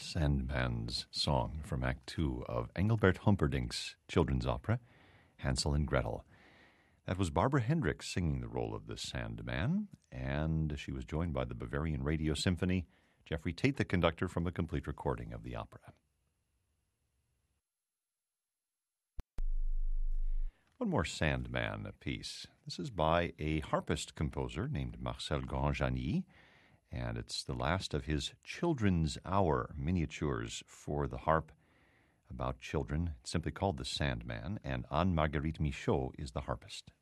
Sandman's song from Act 2 of Engelbert Humperdinck's children's opera, Hansel and Gretel. That was Barbara Hendricks singing the role of the Sandman, and she was joined by the Bavarian Radio Symphony, Jeffrey Tate, the conductor, from a complete recording of the opera. One more Sandman piece. This is by a harpist composer named Marcel Grandjani, and it's the last of his Children's Hour miniatures for the harp about children. It's simply called The Sandman, and Anne-Marguerite Michaud is the harpist.